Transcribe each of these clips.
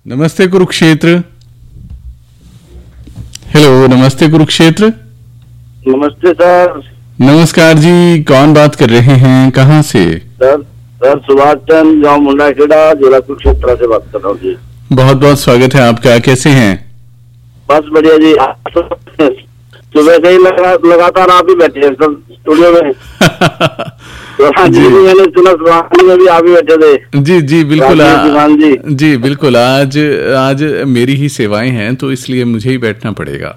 नमस्ते कुरुक्षेत्र। हेलो, नमस्ते कुरुक्षेत्र। नमस्ते सर। नमस्कार जी, कौन बात कर रहे हैं, कहाँ से? सर सुभाष चंद, गाँव मुंडाखेड़ा, जिला कुरुक्षेत्र से बात कर रहा हूँ जी। बहुत बहुत स्वागत है आपका। कैसे हैं? बस बढ़िया जी। सुबह से ही लगातार आप ही बैठे हैं सर स्टूडियो में। जी मैंने सुना सुहानी में भी आप ही बैठे थे। जी बिल्कुल। जी बिल्कुल। आज मेरी ही सेवाएं हैं तो इसलिए मुझे ही बैठना पड़ेगा।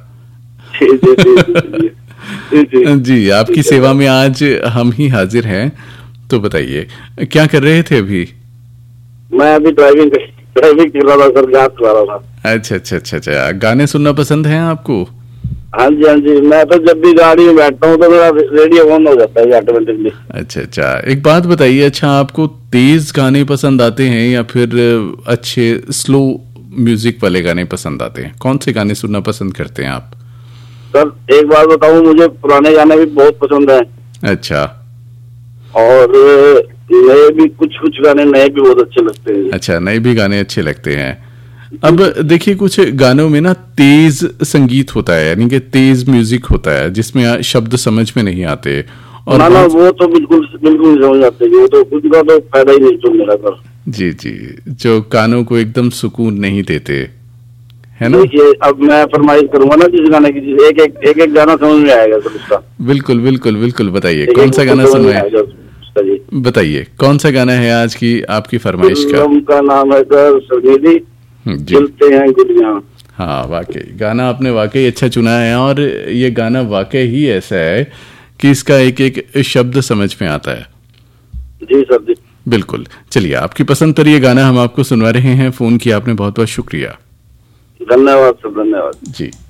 जी, आपकी सेवा में आज हम ही हाजिर हैं। तो बताइए क्या कर रहे थे अभी? मैं अभी ड्राइविंग कर रहा था सर, गाना सुना रहा था। अच्छा। गाने सुनना पसंद है आपको? हाँ जी। मैं तो जब भी गाड़ी में बैठता हूँ तो मेरा रेडियो ऑन हो जाता है ऑटोमेटिकली। अच्छा। एक बात बताइए, अच्छा आपको तेज गाने पसंद आते हैं या फिर अच्छे स्लो म्यूजिक वाले गाने पसंद आते हैं? कौन से गाने सुनना पसंद करते हैं आप? सर एक बात बताऊं, मुझे पुराने गाने भी बहुत पसंद है। अच्छा। और नए भी, कुछ गाने नए भी बहुत अच्छे लगते हैं। अच्छा, नए भी गाने अच्छे लगते हैं। अब देखिए, कुछ गानों में ना तेज संगीत होता है, यानी कि तेज म्यूजिक होता है जिसमें शब्द समझ में नहीं आते। और ना वो तो बिल्कुल नहीं समझ आते, वो तो कुछ का तो फायदा ही नहीं सुनने का। जी, जो कानों को एकदम सुकून नहीं देते, है ना? देखिए अब मैं फरमाइश करूंगा ना जिस गाने की, एक गाना समझ में आएगा सर उसका। बिल्कुल। बताइए कौन सा गाना सुन रहे हैं? बताइए कौन सा गाना है आज की आपकी फरमाइश का नाम है सर सफेदी चलते हैं गुड़िया। हाँ, वाकई गाना आपने वाकई अच्छा चुना है। और ये गाना वाकई ही ऐसा है कि इसका एक शब्द समझ में आता है। जी सर जी बिल्कुल। चलिए, आपकी पसंद पर ये गाना हम आपको सुनवा रहे हैं। फोन किया आपने, बहुत बहुत शुक्रिया। धन्यवाद सर, धन्यवाद जी।